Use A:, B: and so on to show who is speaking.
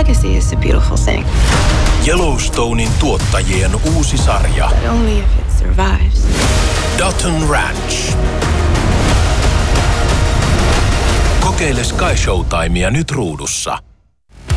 A: Legacy is a beautiful thing.
B: Yellowstonein tuottajien uusi sarja.
A: But only if it survives.
B: Dutton Ranch. Kokeile Sky Showtimea nyt ruudussa.